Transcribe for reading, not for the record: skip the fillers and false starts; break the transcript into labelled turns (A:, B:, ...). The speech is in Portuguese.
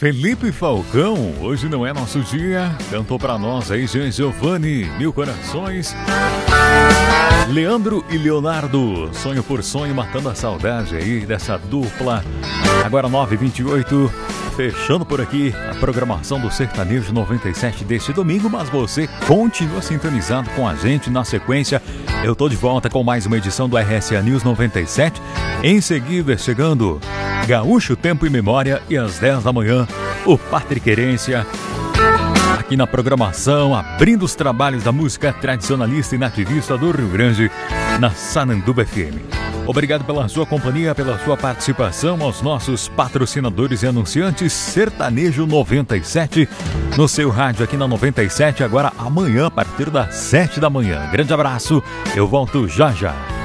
A: Felipe Falcão, hoje não é nosso dia, cantou pra nós aí Jean Giovanni, Mil Corações. Leandro e Leonardo, Sonho por Sonho, matando a saudade aí dessa dupla. Agora 9h28, fechando por aqui a programação do Sertanejo 97 deste domingo, mas você continua sintonizado com a gente. Na sequência, eu tô de volta com mais uma edição do RSA News 97. Em seguida, chegando Gaúcho Tempo e Memória, e às 10 da manhã, o Patrick Querência, aqui na programação, abrindo os trabalhos da música tradicionalista e nativista do Rio Grande, na Sananduba FM. Obrigado pela sua companhia, pela sua participação, aos nossos patrocinadores e anunciantes. Sertanejo 97, no seu rádio aqui na 97, agora amanhã, a partir das 7 da manhã. Grande abraço, eu volto já já.